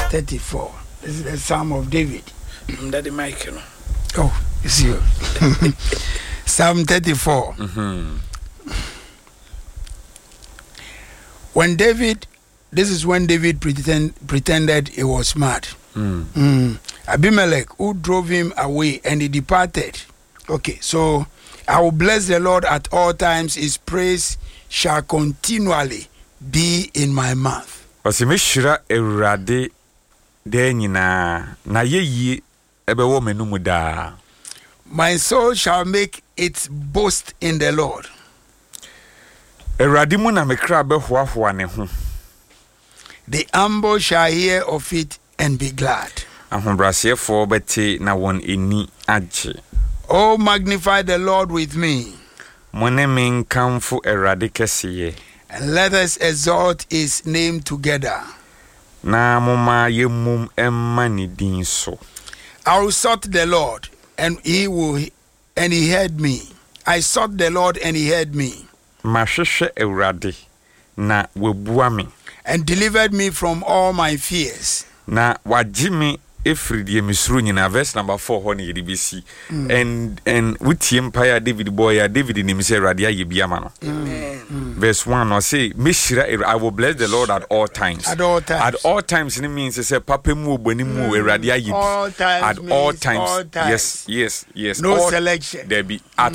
34. This is the Psalm of David. Daddy Mike, Oh, you see. Psalm 34. This is when David pretended he was mad. Abimelech, who drove him away, and he departed. Okay, so I will bless the Lord at all times. His praise shall continually be in my mouth. Osimishira Erade Denina na ye ebewo menumu da. My soul shall make its boast in the Lord. Erade mu na mekra behoahoa ne ho. The humble shall hear of it and be glad. Ahombrasefo beti na won eni agye. Oh, magnify the Lord with me. Mone men kamfo Erade kesiye. And let us exalt his name together. Na moma yemum emma ni din so. I will sought the Lord, and he heard me. I sought the Lord, and he heard me. Mahwehwe Erade na wabua me. And delivered me from all my fears. Na wajimi efridie misru nyina verse number 4 ho na yedibisi. And with empire David boy David ni mse Erade aye biama no. Verse 1 or say meshira I will bless the Lord at all times. At all times. At all times it means say papa mu obani mu Erade aye. All times. At all times. All times. Yes. No all selection. There be at